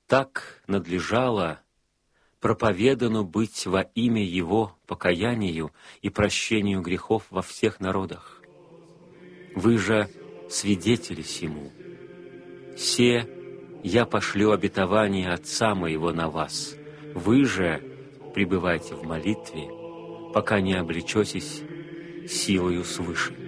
Так надлежало проповедану быть во имя Его покаянию и прощению грехов во всех народах. Вы же свидетели сему. Се я пошлю обетование Отца моего на вас. Вы же пребывайте в молитве, пока не облечетесь силою свыше».